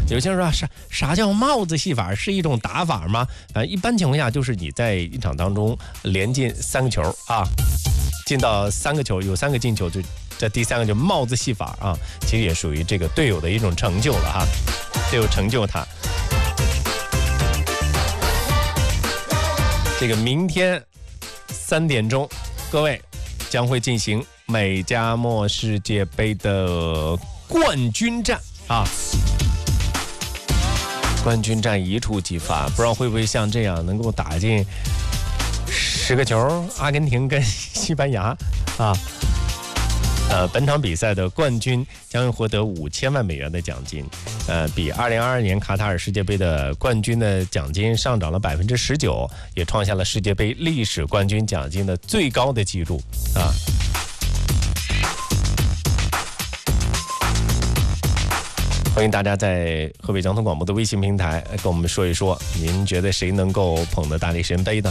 有些人说啥叫帽子戏法？是一种打法吗？一般情况下就是你在一场当中连进3个球啊，进到3个球，有3个进球，就这第3个就帽子戏法啊，其实也属于这个队友的一种成就了哈，队友成就他。这个明天3点钟，各位将会进行美加墨世界杯的冠军战啊！冠军战一触即发，不知道会不会像这样能够打进10个球？阿根廷跟西班牙啊。本场比赛的冠军将会获得5000万美元的奖金，比2022年卡塔尔世界杯的冠军的奖金上涨了19%，也创下了世界杯历史冠军奖金的最高的纪录啊！欢迎大家在河北交通广播的微信平台跟我们说一说，您觉得谁能够捧得大力神杯呢？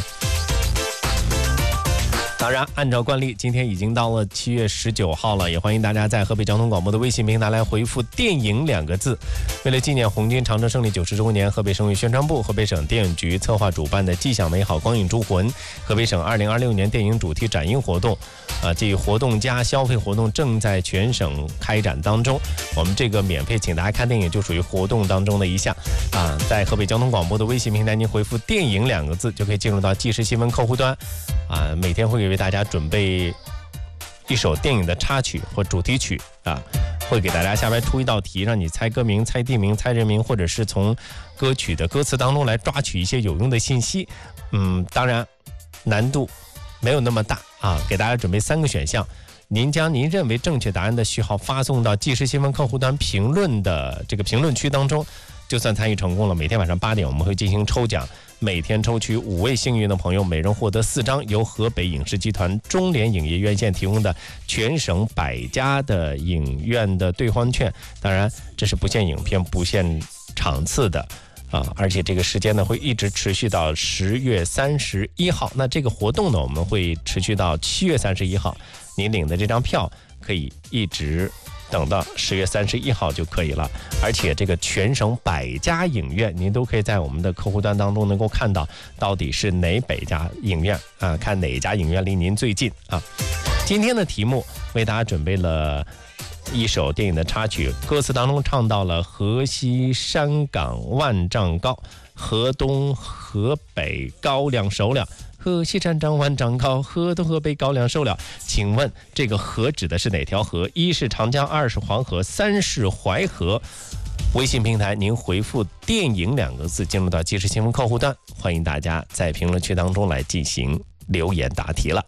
当然，按照惯例，今天已经到了7月19号了，也欢迎大家在河北交通广播的微信平台来回复“电影”2个字。为了纪念红军长征胜利90周年，河北省委宣传部、河北省电影局策划主办的“既享美好，光影烛魂”河北省2026年电影主题展映活动，即活动加消费活动正在全省开展当中。我们这个免费请大家看电影就属于活动当中的一项啊，在河北交通广播的微信平台，您回复“电影”2个字就可以进入到即时新闻客户端啊，每天会给大家准备一首电影的插曲或主题曲啊，会给大家下边出一道题，让你猜歌名、猜地名、猜人名，或者是从歌曲的歌词当中来抓取一些有用的信息。当然难度没有那么大啊，给大家准备3个选项，您将您认为正确答案的序号发送到即时新闻客户端评论的这个评论区当中，就算参与成功了。每天晚上8点我们会进行抽奖，每天抽取5位幸运的朋友，每人获得4张由河北影视集团中联影业院线提供的全省100家的影院的兑换券。当然这是不限影片、不限场次的而且这个时间呢会一直持续到10月31号。那这个活动呢我们会持续到7月31号，您领的这张票可以一直等到10月31号就可以了。而且这个全省100家影院，您都可以在我们的客户端当中能够看到到底是哪100家影院啊，看哪家影院离您最近啊。今天的题目为大家准备了一首电影的插曲，歌词当中唱到了河西山岗万丈高，河东河北高粱熟了，河西山岗万丈高，河东河北高粱熟了。请问这个河指的是哪条河？1是长江，2是黄河，3是淮河。微信平台您回复“电影”2个字进入到即时新闻客户端，欢迎大家在评论区当中来进行留言答题了。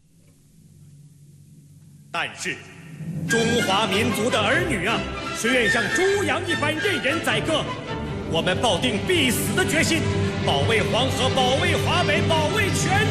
但是中华民族的儿女啊，谁愿像猪羊一般任人宰割？我们抱定必死的决心，保卫黄河，保卫华北，保卫全